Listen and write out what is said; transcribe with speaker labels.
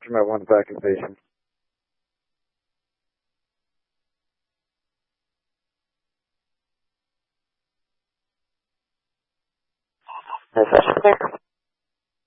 Speaker 1: Commit 1 back in station.
Speaker 2: Is that clear?